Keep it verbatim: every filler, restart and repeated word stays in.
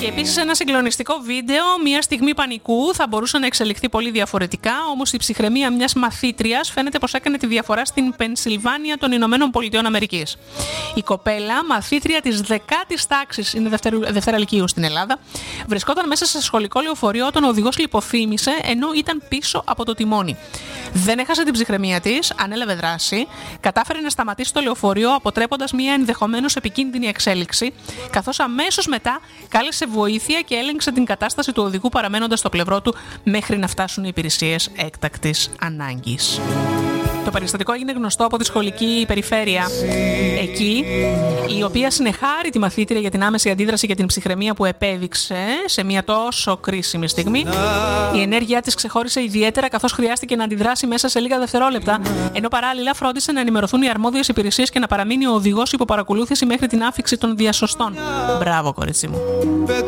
Και επίσης ένα συγκλονιστικό βίντεο, μια στιγμή πανικού θα μπορούσε να εξελιχθεί πολύ διαφορετικά, όμως η ψυχραιμία μιας μαθήτριας φαίνεται πως έκανε τη διαφορά στην Πενσιλβάνια των Ηνωμένων Πολιτειών Αμερικής. Η κοπέλα, μαθήτρια της δεκάτης τάξης, είναι δευτέρα λυκείου στην Ελλάδα, βρισκόταν μέσα σε σχολικό λεωφορείο όταν ο οδηγός λιποθύμησε ενώ ήταν πίσω από το τιμόνι. Δεν έχασε την ψυχραιμία της, ανέλαβε δράση, κατάφερε να σταματήσει το λεωφορείο αποτρέποντας μια ενδεχομένως επικίνδυνη εξέλιξη, καθώς αμέσως μετά κάλεσε βοήθεια και έλεγξε την κατάσταση του οδηγού παραμένοντας στο πλευρό του μέχρι να φτάσουν οι υπηρεσίες έκτακτης ανάγκης. Το περιστατικό έγινε γνωστό από τη σχολική περιφέρεια εκεί, η οποία συνεχάρει τη μαθήτρια για την άμεση αντίδραση και την ψυχραιμία που επέδειξε σε μια τόσο κρίσιμη στιγμή. Η ενέργειά της ξεχώρισε ιδιαίτερα καθώς χρειάστηκε να αντιδράσει μέσα σε λίγα δευτερόλεπτα, ενώ παράλληλα φρόντισε να ενημερωθούν οι αρμόδιες υπηρεσίες και να παραμείνει ο οδηγός υπό παρακολούθηση μέχρι την άφιξη των διασωστών. Μπράβο, κορίτσι μου.